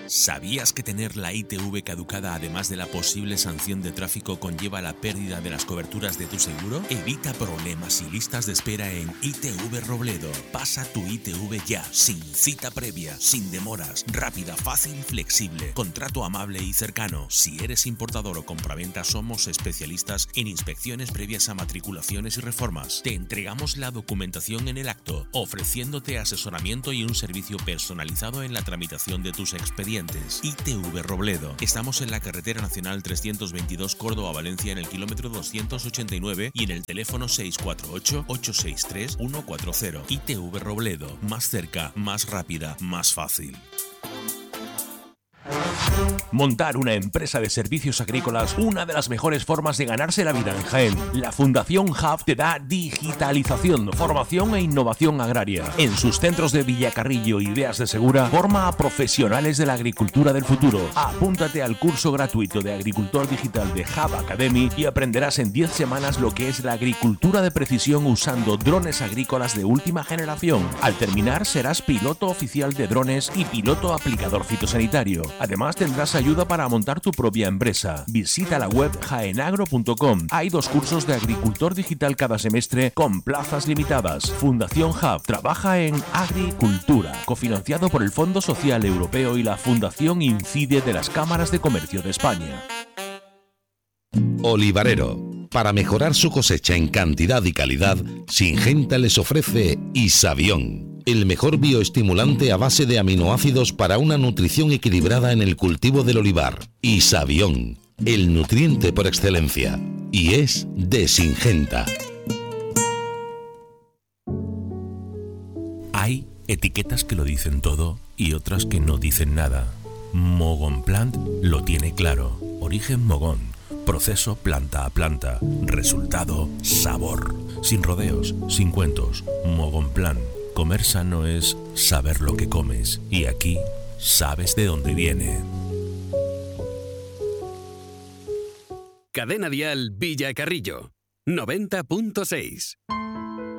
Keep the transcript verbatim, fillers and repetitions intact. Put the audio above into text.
¿Sabías que tener la I T V caducada, además de la posible sanción de tráfico, conlleva la pérdida de las coberturas de tu seguro? Evita problemas y listas de espera en I T V Robledo. Pasa tu I T V ya, sin cita previa, sin demoras, rápida, fácil y flexible. Contrato amable y cercano. Si eres importador o compraventa, somos especialistas en inspecciones previas a matriculaciones y reformas. Te entregamos la documentación en el acto, ofreciéndote asesoramiento y un servicio personalizado en la tramitación de tus expedientes. I T V Robledo. Estamos en la carretera nacional trescientos veintidós Córdoba-Valencia en el kilómetro doscientos ochenta y nueve y en el teléfono seis cuatro ocho, ocho seis tres, uno cuatro cero. I T V Robledo. Más cerca, más rápida, más fácil. Montar una empresa de servicios agrícolas, una de las mejores formas de ganarse la vida en Jaén. La Fundación Hub te da digitalización, formación e innovación agraria. En sus centros de Villacarrillo y Ideas de Segura, forma a profesionales de la agricultura del futuro. Apúntate al curso gratuito de agricultor digital de Hub Academy y aprenderás en diez semanas lo que es la agricultura de precisión usando drones agrícolas de última generación. Al terminar serás piloto oficial de drones y piloto aplicador fitosanitario. Además tendrás ayuda para montar tu propia empresa. Visita la web jaenagro punto com. Hay dos cursos de agricultor digital cada semestre con plazas limitadas. Fundación Hub trabaja en agricultura, cofinanciado por el Fondo Social Europeo y la Fundación Incide de las Cámaras de Comercio de España. Olivarero. Para mejorar su cosecha en cantidad y calidad, Syngenta les ofrece Isabión, el mejor bioestimulante a base de aminoácidos para una nutrición equilibrada en el cultivo del olivar. Isabión, el nutriente por excelencia. Y es de Syngenta. Hay etiquetas que lo dicen todo y otras que no dicen nada. Mogon Plant lo tiene claro. Origen Mogón. Proceso planta a planta. Resultado, sabor. Sin rodeos, sin cuentos. Mogon Plant. Comer sano es saber lo que comes. Y aquí sabes de dónde viene. Cadena Dial Villacarrillo, noventa punto seis.